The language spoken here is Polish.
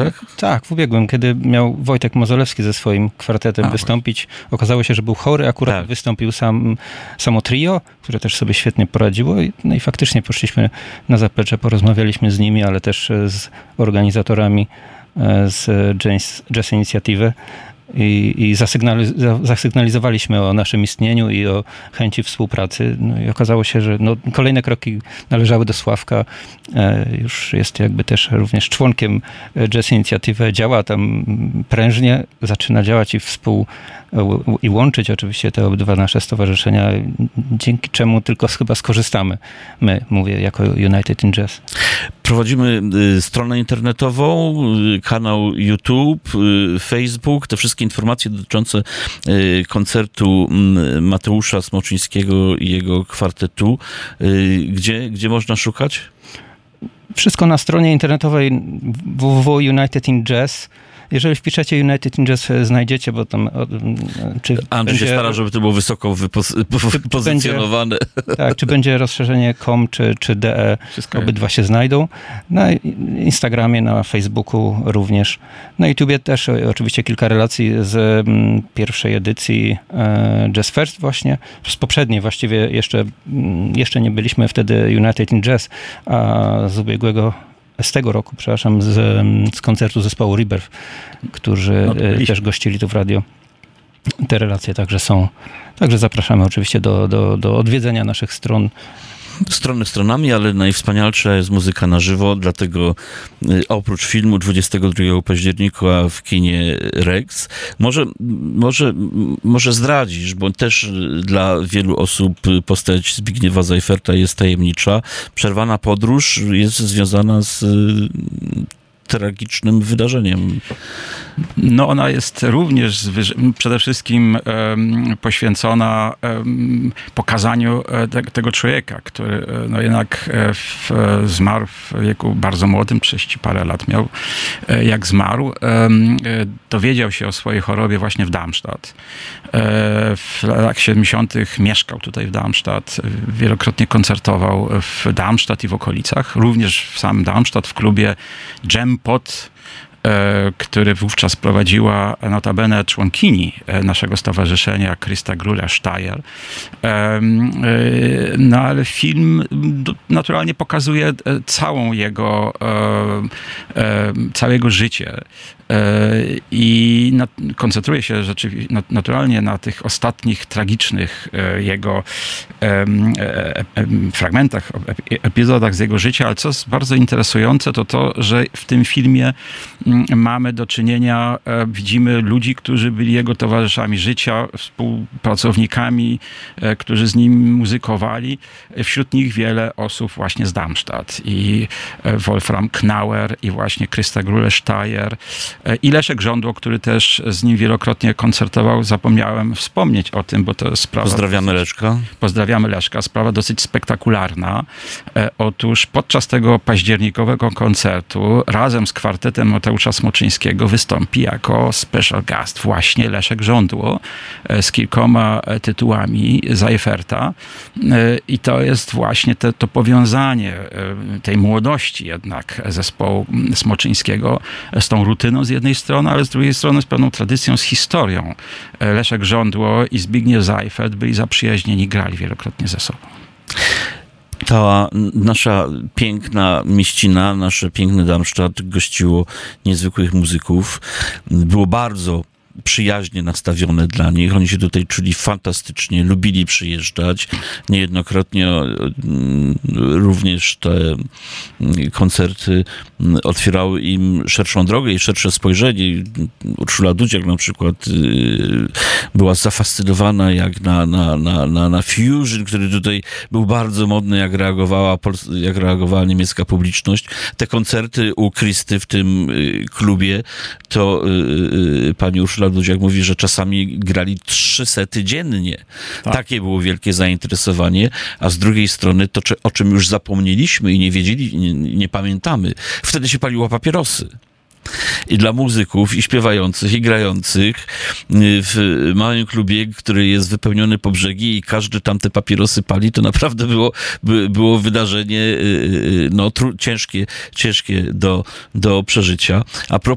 Tak, w ubiegłym, kiedy miał Wojtek Mozolewski ze swoim kwartetem wystąpić. Okazało się, że był chory, akurat wystąpił samo trio, które też sobie świetnie poradziło. No i faktycznie poszliśmy na zaplecze, porozmawialiśmy z nimi, ale też z organizatorami z Jazz Inicjatywy i zasygnalizowaliśmy o naszym istnieniu i o chęci współpracy. No i okazało się, że kolejne kroki należały do Sławka. Już jest jakby też również członkiem Jazz Inicjatywy. Działa tam prężnie, zaczyna działać i łączyć oczywiście te obydwa nasze stowarzyszenia, dzięki czemu tylko chyba skorzystamy. Mówię, jako United in Jazz. Prowadzimy stronę internetową, kanał YouTube, Facebook, te wszystkie informacje dotyczące koncertu Mateusza Smoczyńskiego i jego kwartetu. Gdzie można szukać? Wszystko na stronie internetowej www.unitedinjazz. Jeżeli wpiszecie United in Jazz, znajdziecie, bo tam... Andrzej się stara, żeby to było wysoko wypozycjonowane. Tak, czy będzie rozszerzenie .com, czy .de, obydwa się znajdą. Na Instagramie, na Facebooku również. Na YouTubie też oczywiście kilka relacji z pierwszej edycji Jazz First właśnie. Z poprzedniej właściwie jeszcze nie byliśmy wtedy United in Jazz, a z tego roku, przepraszam, z koncertu zespołu Rebirth, którzy też gościli tu w radio. Te relacje także są. Także zapraszamy oczywiście do odwiedzenia naszych stron. Strony stronami, ale najwspanialsza jest muzyka na żywo, dlatego oprócz filmu 22 października w kinie Rex, może zdradzisz, bo też dla wielu osób postać Zbigniewa Zajferta jest tajemnicza. Przerwana podróż jest związana z tragicznym wydarzeniem. No ona jest również przede wszystkim poświęcona pokazaniu tego człowieka, który jednak zmarł w wieku bardzo młodym, 30 parę lat miał. Jak zmarł, dowiedział się o swojej chorobie właśnie w Darmstadt. W latach 70. mieszkał tutaj w Darmstadt, wielokrotnie koncertował w Darmstadt i w okolicach, również w samym Darmstadt w klubie Jampot, który wówczas prowadziła notabene członkini naszego stowarzyszenia, Christa Gruler-Steyer. No ale film naturalnie pokazuje całe jego życie i koncentruje się rzeczywiście naturalnie na tych ostatnich tragicznych jego fragmentach, epizodach z jego życia, ale co jest bardzo interesujące, to, że w tym filmie mamy do czynienia, widzimy ludzi, którzy byli jego towarzyszami życia, współpracownikami, którzy z nim muzykowali. Wśród nich wiele osób właśnie z Darmstadt i Wolfram Knauer i właśnie Christa Gruler-Steyer i Leszek Żądło, który też z nim wielokrotnie koncertował. Zapomniałem wspomnieć o tym, bo to jest sprawa... Pozdrawiamy Leszka. Pozdrawiamy Leszka. Sprawa dosyć spektakularna. Otóż podczas tego październikowego koncertu razem z kwartetem Mateusza Smoczyńskiego wystąpi jako special guest właśnie Leszek Żądło z kilkoma tytułami Zajferta. I to jest właśnie to powiązanie tej młodości jednak zespołu Smoczyńskiego z tą rutyną z jednej strony, ale z drugiej strony z pewną tradycją, z historią. Leszek Żądło i Zbigniew Zajfert byli zaprzyjaźnieni, grali wielokrotnie ze sobą. Ta nasza piękna mieścina, nasze piękne Darmstadt gościło niezwykłych muzyków. Było bardzo przyjaźnie nastawione dla nich. Oni się tutaj czuli fantastycznie, lubili przyjeżdżać. Niejednokrotnie również te koncerty otwierały im szerszą drogę i szersze spojrzenie. Urszula Dudziak na przykład była zafascynowana jak na Fusion, który tutaj był bardzo modny, jak reagowała niemiecka publiczność. Te koncerty u Christy w tym klubie, to pani Urszula Dudziak mówi, że czasami grali 3 sety dziennie. Tak. Takie było wielkie zainteresowanie, a z drugiej strony to, o czym już zapomnieliśmy i nie wiedzieli, nie pamiętamy, wtedy się paliło papierosy. I dla muzyków, i śpiewających, i grających w małym klubie, który jest wypełniony po brzegi i każdy tam te papierosy pali, to naprawdę było wydarzenie ciężkie do przeżycia. A propos